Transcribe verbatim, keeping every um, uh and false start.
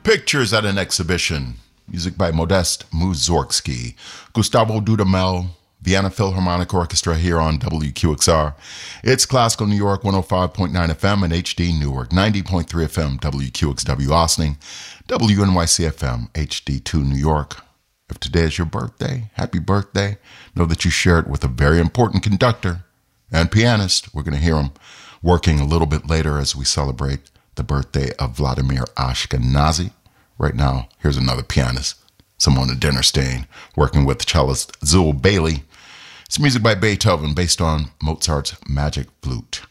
Pictures at an Exhibition. Music by Modest Mussorgsky, Gustavo Dudamel, Vienna Philharmonic Orchestra here on W Q X R. It's Classical New York, one oh five point nine F M and H D Newark, ninety point three F M, W Q X W Austin, W N Y C F M, H D two New York. If today is your birthday, happy birthday. Know that you share it with a very important conductor and pianist. We're going to hear him working a little bit later as we celebrate the birthday of Vladimir Ashkenazy. Right now, here's another pianist, Simona Dinnerstein, working with cellist Zul Bailey. It's music by Beethoven based on Mozart's Magic Flute.